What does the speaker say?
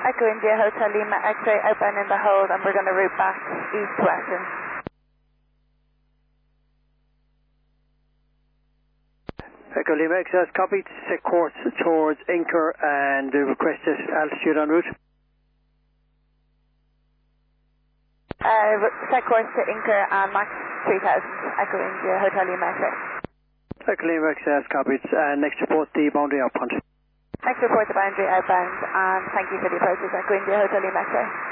Echo India Hotel Lima X-ray outbound in the hold, and we're going to route back east to Western. Echo Lima X has copied. Set course towards Inker and requested altitude en route. Set course to Inker and max 3000. Echo India Hotel Lima X-ray. Echo Lima X has copied. Next report the boundary outbound. Next report the boundary outbound, and thank you for the approaches. Echo India Hotel Lima X-ray.